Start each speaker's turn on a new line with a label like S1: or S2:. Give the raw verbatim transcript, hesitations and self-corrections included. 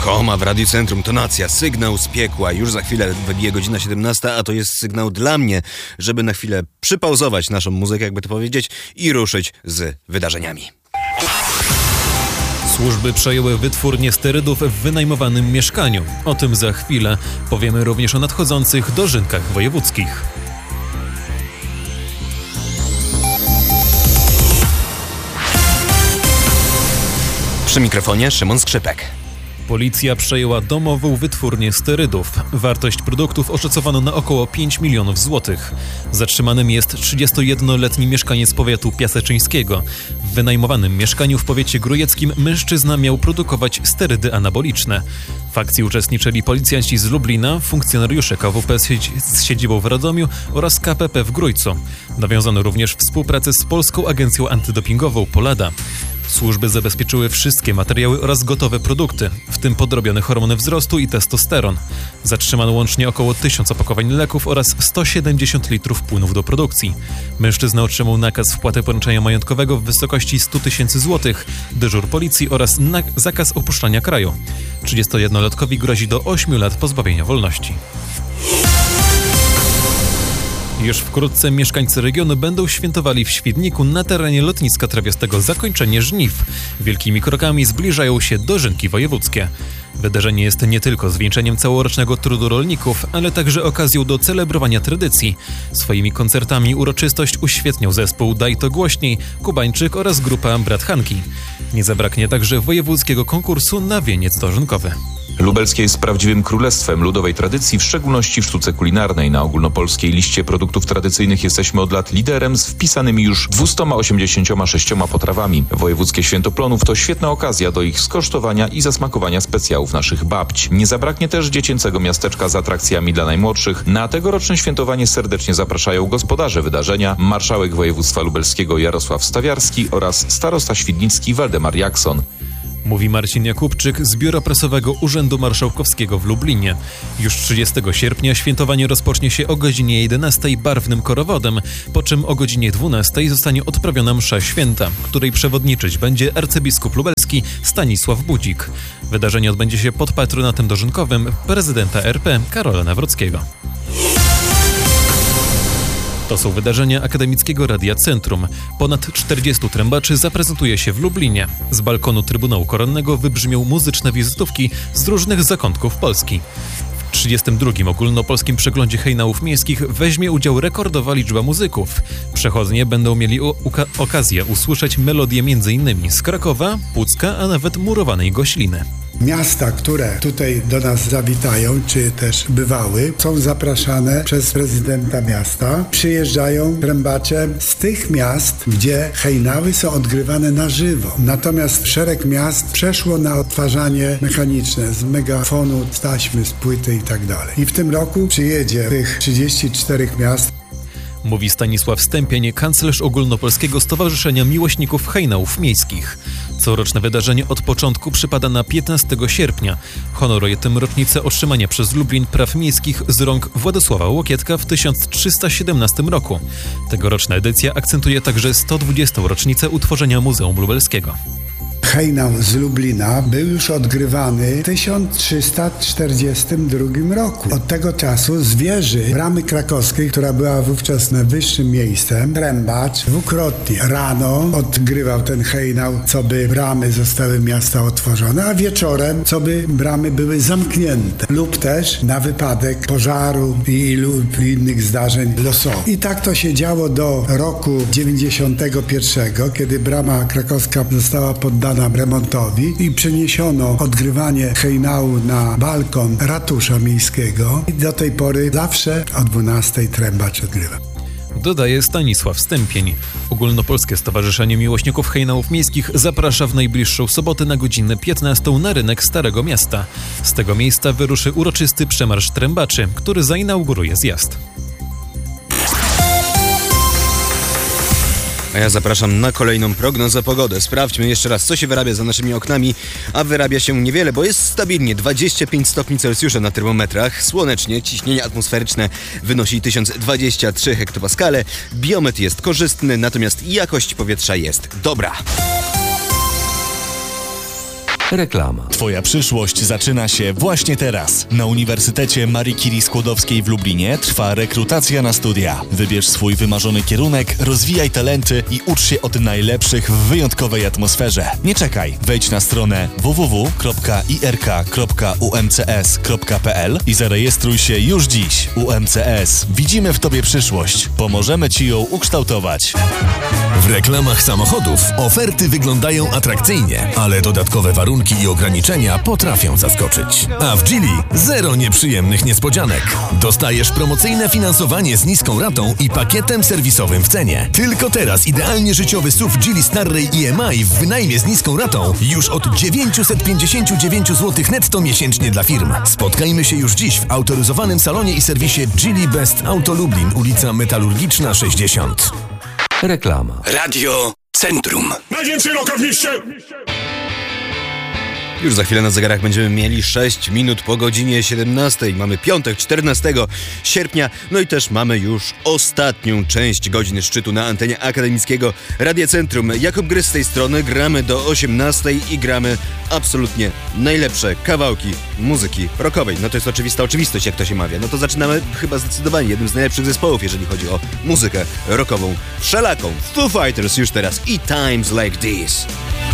S1: Homa w Radiu Centrum, tonacja, sygnał z piekła. Już za chwilę wybije godzina siedemnasta, a to jest sygnał dla mnie, żeby na chwilę przypauzować naszą muzykę, jakby to powiedzieć, i ruszyć z wydarzeniami.
S2: Służby przejęły wytwórnię sterydów w wynajmowanym mieszkaniu. O tym za chwilę. Powiemy również o nadchodzących dożynkach wojewódzkich.
S1: Przy mikrofonie Szymon Skrzypek.
S2: Policja przejęła domową wytwórnię sterydów. Wartość produktów oszacowano na około pięć milionów złotych. Zatrzymanym jest trzydziestojednoletni mieszkaniec powiatu piaseczyńskiego. W wynajmowanym mieszkaniu w powiecie grójeckim mężczyzna miał produkować sterydy anaboliczne. W akcji uczestniczyli policjanci z Lublina, funkcjonariusze K W P z siedzibą w Radomiu oraz K P P w Grójcu. Nawiązano również współpracę z Polską Agencją Antydopingową Polada. Służby zabezpieczyły wszystkie materiały oraz gotowe produkty, w tym podrobione hormony wzrostu i testosteron. Zatrzymano łącznie około tysiąc opakowań leków oraz sto siedemdziesiąt litrów płynów do produkcji. Mężczyzna otrzymał nakaz wpłaty poręczenia majątkowego w wysokości sto tysięcy złotych, dyżur policji oraz na- zakaz opuszczania kraju. trzydziestojednolatkowi grozi do ośmiu lat pozbawienia wolności. Już wkrótce mieszkańcy regionu będą świętowali w Świdniku na terenie lotniska trawiastego zakończenie żniw. Wielkimi krokami zbliżają się dożynki wojewódzkie. Wydarzenie jest nie tylko zwieńczeniem całorocznego trudu rolników, ale także okazją do celebrowania tradycji. Swoimi koncertami uroczystość uświetniał zespół Daj to głośniej, Kubańczyk oraz grupa Brat Hanki. Nie zabraknie także wojewódzkiego konkursu na wieniec dożynkowy.
S3: Lubelskie jest prawdziwym królestwem ludowej tradycji, w szczególności w sztuce kulinarnej. Na ogólnopolskiej liście produktów tradycyjnych jesteśmy od lat liderem z wpisanymi już dwieście osiemdziesiąt sześć potrawami. Wojewódzkie Święto Plonów to świetna okazja do ich skosztowania i zasmakowania specjałów naszych babć. Nie zabraknie też dziecięcego miasteczka z atrakcjami dla najmłodszych. Na tegoroczne świętowanie serdecznie zapraszają gospodarze wydarzenia, marszałek województwa lubelskiego Jarosław Stawiarski oraz starosta świdnicki Waldemar Jakson.
S2: Mówi Marcin Jakubczyk z Biura Prasowego Urzędu Marszałkowskiego w Lublinie. Już trzydziestego sierpnia świętowanie rozpocznie się o godzinie jedenastej barwnym korowodem, po czym o godzinie dwunastej zostanie odprawiona msza święta, której przewodniczyć będzie arcybiskup lubelski Stanisław Budzik. Wydarzenie odbędzie się pod patronatem dożynkowym prezydenta R P Karola Nawrockiego. To są wydarzenia Akademickiego Radia Centrum. Ponad czterdziestu trębaczy zaprezentuje się w Lublinie. Z balkonu Trybunału Koronnego wybrzmią muzyczne wizytówki z różnych zakątków Polski. W trzydziestym drugim ogólnopolskim przeglądzie hejnałów miejskich weźmie udział rekordowa liczba muzyków. Przechodnie będą mieli o- uka- okazję usłyszeć melodie między innymi z Krakowa, Pucka, a nawet murowanej Gośliny.
S4: Miasta, które tutaj do nas zawitają, czy też bywały, są zapraszane przez prezydenta miasta. Przyjeżdżają trębacze z tych miast, gdzie hejnały są odgrywane na żywo. Natomiast szereg miast przeszło na odtwarzanie mechaniczne z megafonu, z taśmy, z płyty i tak dalej. I w tym roku przyjedzie tych trzydzieści cztery miast.
S2: Mówi Stanisław Stępień, kanclerz Ogólnopolskiego Stowarzyszenia Miłośników Hejnałów Miejskich. Coroczne wydarzenie od początku przypada na piętnastego sierpnia. Honoruje tym rocznicę otrzymania przez Lublin praw miejskich z rąk Władysława Łokietka w tysiąc trzysta siedemnastym roku. Tegoroczna edycja akcentuje także sto dwudziestą rocznicę utworzenia Muzeum Lubelskiego.
S4: Hejnał z Lublina był już odgrywany w tysiąc trzysta czterdziestym drugim roku. Od tego czasu z wieży Bramy Krakowskiej, która była wówczas najwyższym miejscem, trębacz dwukrotnie rano odgrywał ten hejnał, co by bramy zostały miasta otworzone, a wieczorem, co by bramy były zamknięte. Lub też na wypadek pożaru i lub innych zdarzeń losowych. I tak to się działo do roku dziewięćdziesiątego pierwszego, kiedy Brama Krakowska została poddana remontowi i przeniesiono odgrywanie hejnału na balkon ratusza miejskiego i do tej pory zawsze o dwunastej trębacz odgrywa.
S2: Dodaje Stanisław Stępień. Ogólnopolskie Stowarzyszenie Miłośników Hejnałów Miejskich zaprasza w najbliższą sobotę na godzinę piętnastą na rynek Starego Miasta. Z tego miejsca wyruszy uroczysty przemarsz trębaczy, który zainauguruje zjazd.
S1: A ja zapraszam na kolejną prognozę pogody. Sprawdźmy jeszcze raz, co się wyrabia za naszymi oknami, a wyrabia się niewiele, bo jest stabilnie dwadzieścia pięć stopni Celsjusza na termometrach, słonecznie, ciśnienie atmosferyczne wynosi tysiąc dwadzieścia trzy hektopaskale, biometr jest korzystny, natomiast jakość powietrza jest dobra.
S5: Reklama.
S6: Twoja przyszłość zaczyna się właśnie teraz. Na Uniwersytecie Marii Curie Skłodowskiej w Lublinie trwa rekrutacja na studia. Wybierz swój wymarzony kierunek, rozwijaj talenty i ucz się od najlepszych w wyjątkowej atmosferze. Nie czekaj, wejdź na stronę w w w kropka i r k kropka u m c s kropka p l i zarejestruj się już dziś. U M C S. Widzimy w Tobie przyszłość. Pomożemy Ci ją ukształtować.
S7: W reklamach samochodów oferty wyglądają atrakcyjnie, ale dodatkowe warunki i ograniczenia potrafią zaskoczyć. A w Geely zero nieprzyjemnych niespodzianek. Dostajesz promocyjne finansowanie z niską ratą i pakietem serwisowym w cenie. Tylko teraz idealnie życiowy S U V Geely Starray I M I w wynajmie z niską ratą już od dziewięćset pięćdziesiąt dziewięć złotych netto miesięcznie dla firm. Spotkajmy się już dziś w autoryzowanym salonie i serwisie Geely Best Auto Lublin, ulica Metalurgiczna sześćdziesiąt.
S5: Reklama.
S8: Radio Centrum.
S9: Najwięcej roka w mieście!
S1: Już za chwilę na zegarach będziemy mieli sześć minut po godzinie siedemnastej. Mamy piątek, czternastego sierpnia. No i też mamy już ostatnią część godziny szczytu na antenie akademickiego Radia Centrum. Jakub Gry z tej strony, gramy do osiemnastej i gramy absolutnie najlepsze kawałki muzyki rockowej. No to jest oczywista oczywistość, jak to się mawia. No to zaczynamy chyba zdecydowanie jednym z najlepszych zespołów, jeżeli chodzi o muzykę rockową wszelaką. Foo Fighters już teraz i Times Like This.